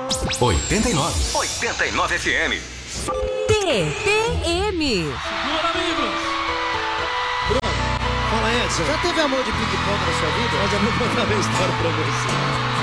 89 FM. TPM. Segura, amigos. Fala, Edson. Já teve amor de ping-pong na sua vida? Mas eu vou contar uma história pra você.